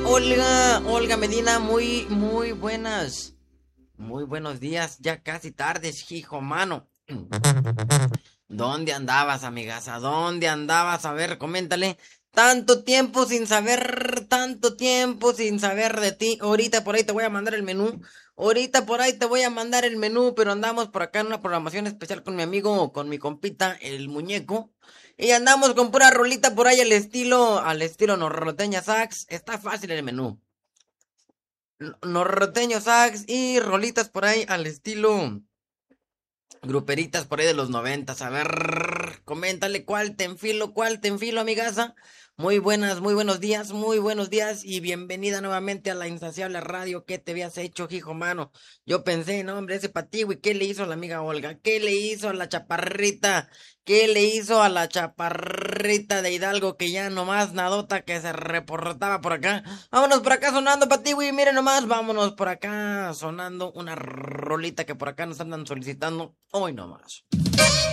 Olga Medina, muy buenas. Muy buenos días, ya casi tardes, hijo mano. ¿Dónde andabas, amigas? ¿Dónde andabas? A ver, coméntale. Tanto tiempo sin saber de ti. Ahorita por ahí te voy a mandar el menú. Ahorita por ahí te voy a mandar el menú, pero andamos por acá en una programación especial con mi amigo, con mi compita, el muñeco. Y andamos con pura rolita por ahí al estilo norteña sax. Está fácil el menú. Norteño sax y rolitas por ahí al estilo gruperitas por ahí de los noventas. A ver, coméntale cuál te enfilo, amigaza. Muy buenos días y bienvenida nuevamente a la insaciable radio. ¿Qué te habías hecho, hijo mano? Yo pensé, no, hombre, ese patigüe, ¿qué le hizo a la amiga Olga? ¿Qué le hizo a la chaparrita? ¿Qué le hizo a la chaparrita de Hidalgo que ya nomás nadota que se reportaba por acá? Vámonos por acá sonando, patigüe, miren nomás, vámonos por acá sonando una rolita que por acá nos andan solicitando hoy nomás.